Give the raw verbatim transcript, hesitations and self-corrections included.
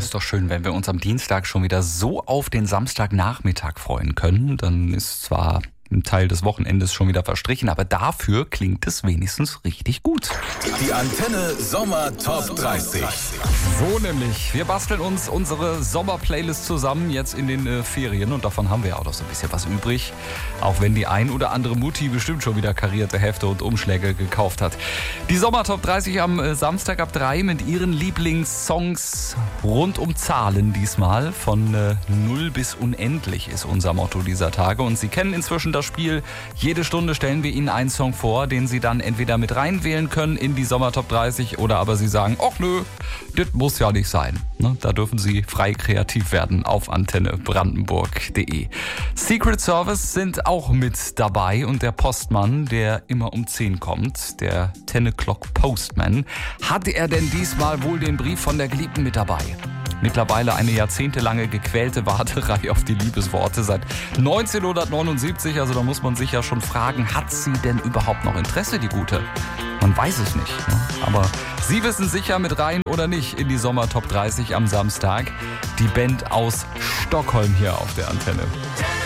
ist doch schön, wenn wir uns am Dienstag schon wieder so auf den Samstagnachmittag freuen können. Dann ist zwar ein Teil des Wochenendes schon wieder verstrichen, aber dafür klingt es wenigstens richtig gut. Die Antenne Sommer Top dreißig. So nämlich. Wir basteln uns unsere Sommer-Playlist zusammen jetzt in den äh, Ferien und davon haben wir ja auch noch so ein bisschen was übrig. Auch wenn die ein oder andere Mutti bestimmt schon wieder karierte Hefte und Umschläge gekauft hat. Die Sommer Top dreißig am äh, Samstag ab drei mit ihren Lieblingssongs rund um Zahlen diesmal. Von äh, null bis unendlich ist unser Motto dieser Tage und Sie kennen inzwischen das Spiel. Jede Stunde stellen wir Ihnen einen Song vor, den Sie dann entweder mit reinwählen können in die Sommer Top dreißig oder aber Sie sagen, ach nö, das muss ja nicht sein. Ne? Da dürfen Sie frei kreativ werden auf antenne brandenburg punkt de. Secret Service sind auch mit dabei und der Postmann, der immer um zehn kommt, der ten o'clock Postman. Hat er denn diesmal wohl den Brief von der Geliebten mit dabei? Mittlerweile eine jahrzehntelange gequälte Warterei auf die Liebesworte seit neunzehnhundertneunundsiebzig. Also da muss man sich ja schon fragen, hat sie denn überhaupt noch Interesse, die Gute? Man weiß es nicht. Ne? Aber Sie wissen sicher mit rein oder nicht in die Sommer Top dreißig am Samstag. Die Band aus Stockholm hier auf der Antenne.